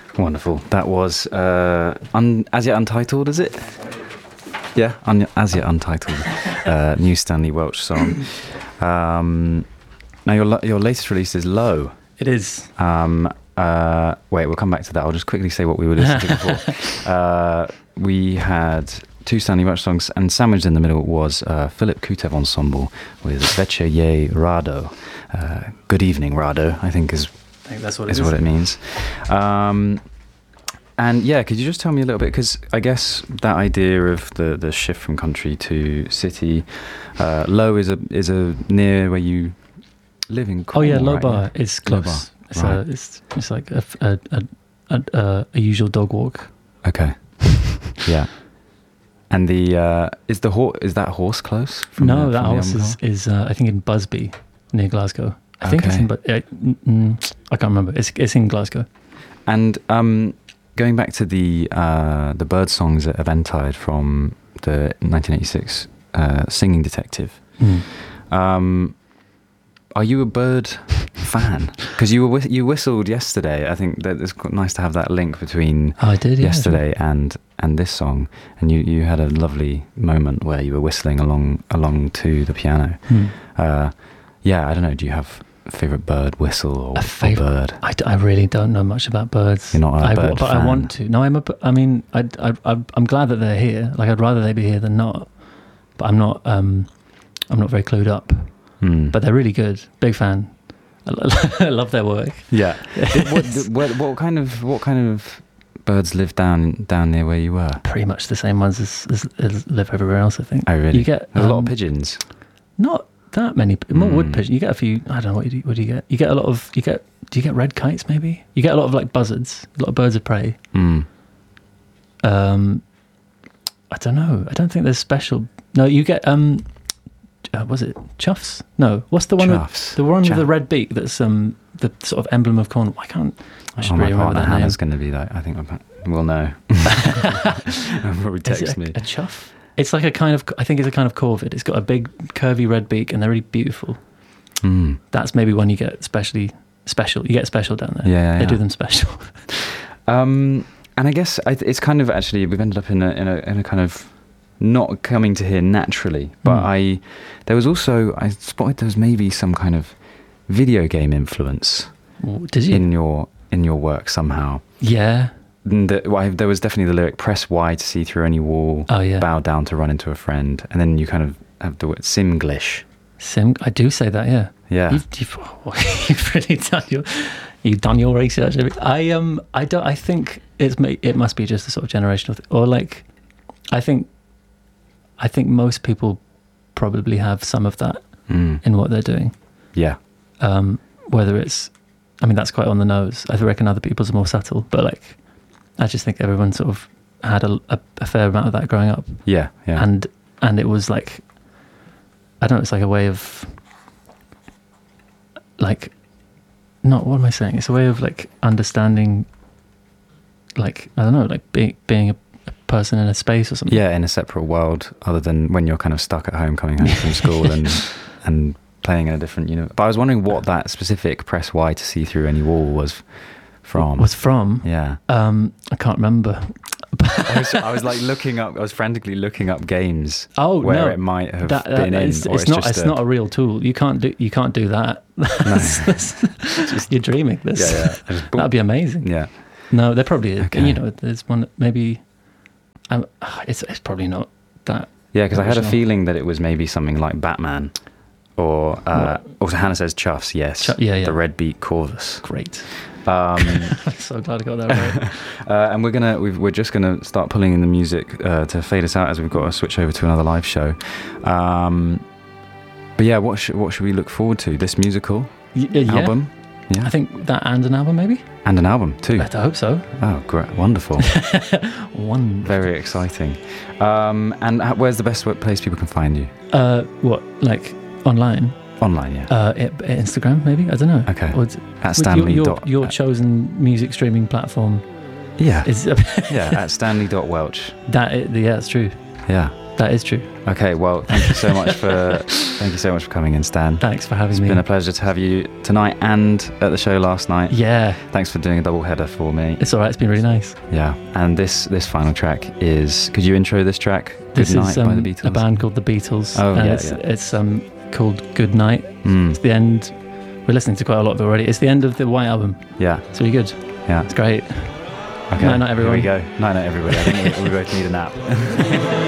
Wonderful. That was As Yet Untitled, is it? Yeah, As Yet Untitled. New Stanley Welch song. Now your latest release is Low. It is. Wait, we'll come back to that. I'll just quickly say what we were listening to before. We had two Stanley Welch songs, and sandwiched in the middle was Philip Kutev Ensemble with Veche Ye Rado. Good evening, Rado, I think is that's what is what it means. And yeah, could you just tell me a little bit, because I guess that idea of the shift from country to city, Low is a near where you live in Cornwall. Oh yeah, Low right? Bar is close. It's, Right. it's like a usual dog walk. Okay. Yeah. And is that horse close? No, that horse is I think in Busby near Glasgow. I think it's in I can't remember. It's in Glasgow. And going back to the bird songs at Eventide from the 1986 Singing Detective, are you a bird fan? Because you whistled yesterday. I think that it's nice to have that link between yesterday and this song. And you had a lovely moment where you were whistling along to the piano. Yeah, I don't know. Do you have a favourite bird whistle or bird? I really don't know much about birds. You're not a bird but fan. I want to. No, I'm glad that they're here. Like, I'd rather they be here than not. But I'm not very clued up. But they're really good. Big fan. I love their work. Yeah. What kind of birds live down near where you were? Pretty much the same ones as live everywhere else, I think. Oh, really? You get a lot of pigeons. Not that many. More wood pigeons. You get a few. I don't know. What do you get? You get a lot of. Do you get red kites? Maybe you get a lot of like buzzards. A lot of birds of prey. I don't know. I don't think there's special. No, you get was it choughs? No, what's the one? With the red beak? That's the sort of emblem of Cornwall. I should really remember that name. Hannah's going to be like. I think we'll know. Probably text me. A chough. It's like a kind of. I think it's a kind of corvid. It's got a big curvy red beak, and they're really beautiful. That's maybe one you get special. You get special down there. Yeah. They do them special. And I guess it's kind of actually we've ended up in a kind of not coming to here naturally, but I spotted there was maybe some kind of video game influence. Did you in your work somehow? Yeah. There was definitely the lyric "Press Y to see through any wall." Oh yeah. Bow down to run into a friend, and then you kind of have the word Simglish. I do say that. Yeah. Yeah. You've really done your research. I think it must be just a sort of generational thing, or like I think most people probably have some of that in what they're doing. Yeah. Whether it's, that's quite on the nose. I reckon other people's are more subtle, but like, I just think everyone sort of had a fair amount of that growing up. Yeah, yeah. And it was like, I don't know, it's like a way of, like, what am I saying? It's a way of like understanding, like, I don't know, like being a person in a space or something. Yeah, in a separate world, other than when you're kind of stuck at home, coming home from school and playing in a different universe. But I was wondering what that specific "Press Y to see through any wall" was from. Yeah. I can't remember. I was like looking up. I was frantically looking up games. Where it might have been in. It's not a real tool. You can't do that. No. You're dreaming. That'd be amazing. Yeah. No, there probably is. Okay. There's one maybe. It's probably not that. Yeah, because I had a feeling that it was maybe something like Batman, or also Hannah says Chuffs. Yes. The red beak corvus. Great. I'm so glad I got that right. And we're just gonna start pulling in the music to fade us out, as we've got to switch over to another live show. But yeah, what should we look forward to? This musical album? Yeah. I think that, and an album maybe. And an album too. I hope so. Oh, great! Wonderful. Very exciting. And where's the best place people can find you? What, like online? Online, yeah. Instagram, maybe? I don't know. Okay. At Stanley. Your chosen music streaming platform. Yeah. Is at Stanley.Welch. That's true. Yeah. That is true. Okay, well, thank you so much for coming in, Stan. Thanks for having me. It's been a pleasure to have you tonight and at the show last night. Yeah. Thanks for doing a double header for me. It's all right. It's been really nice. Yeah. And this final track is. Could you intro this track? This Good Night is by the Beatles. A band called the Beatles. Oh yeah. It's called Good Night. It's the end. We're listening to quite a lot of it already. It's the end of the White Album. Yeah. It's really good. Yeah. It's great. Okay. Night, everyone. Here we go. Night, everybody. I think we both need a nap.